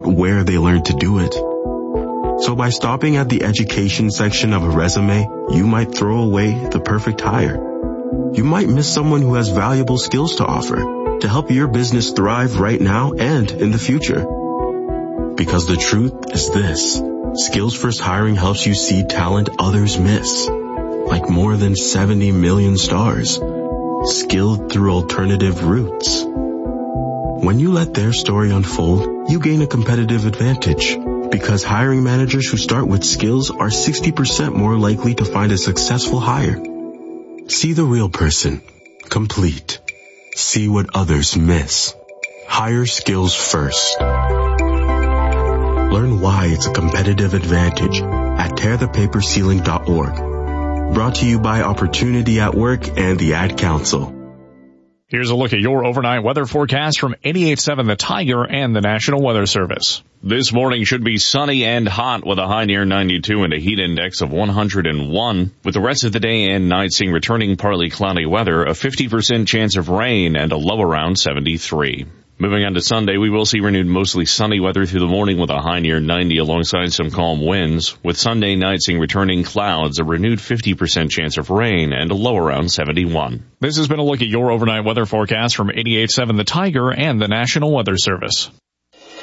where they learned to do it. So by stopping at the education section of a resume, you might throw away the perfect hire. You might miss someone who has valuable skills to offer to help your business thrive right now and in the future. Because the truth is this: Skills First Hiring helps you see talent others miss, like more than 70 million stars, skilled through alternative routes. When you let their story unfold, you gain a competitive advantage, because hiring managers who start with skills are 60% more likely to find a successful hire. See the real person, complete. See what others miss. Hire skills first. Learn why it's a competitive advantage at tearthepaperceiling.org. Brought to you by Opportunity at Work and the Ad Council. Here's a look at your overnight weather forecast from 88.7 The Tiger and the National Weather Service. This morning should be sunny and hot with a high near 92 and a heat index of 101. With the rest of the day and night seeing returning partly cloudy weather, a 50% chance of rain and a low around 73. Moving on to Sunday, we will see renewed mostly sunny weather through the morning with a high near 90 alongside some calm winds. With Sunday night seeing returning clouds, a renewed 50% chance of rain, and a low around 71. This has been a look at your overnight weather forecast from 88.7 The Tiger and the National Weather Service.